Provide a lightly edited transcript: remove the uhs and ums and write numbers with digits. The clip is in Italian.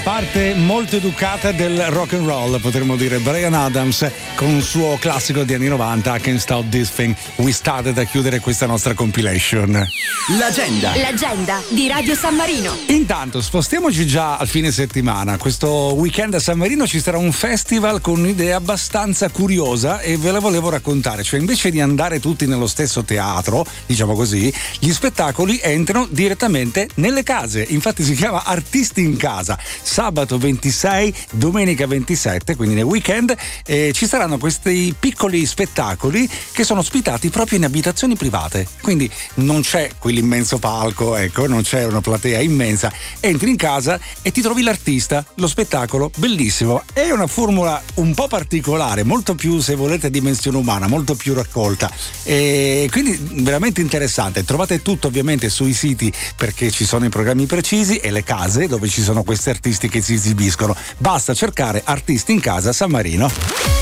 Parte molto educata del rock and roll, potremmo dire. Bryan Adams con un suo classico degli anni 90, I Can't Stop This Thing. We Started, a chiudere questa nostra compilation. L'agenda di Radio San Marino. Intanto spostiamoci già al fine settimana. Questo weekend a San Marino ci sarà un festival con un'idea abbastanza curiosa e ve la volevo raccontare. Cioè, invece di andare tutti nello stesso teatro, diciamo così, gli spettacoli entrano direttamente nelle case. Infatti si chiama Artisti in Casa. Sabato 26, domenica 27, quindi nel weekend, ci saranno questi piccoli spettacoli che sono ospitati proprio in abitazioni private. Quindi non c'è quell'immenso palco, ecco, non c'è una platea immensa. Entri in casa e ti trovi l'artista, lo spettacolo, bellissimo. È una formula un po' particolare, molto più, se volete, dimensione umana, molto più raccolta. E quindi veramente interessante. Trovate tutto ovviamente sui siti, perché ci sono i programmi precisi e le case dove ci sono questi artisti che si esibiscono. Basta cercare Artisti in Casa San Marino.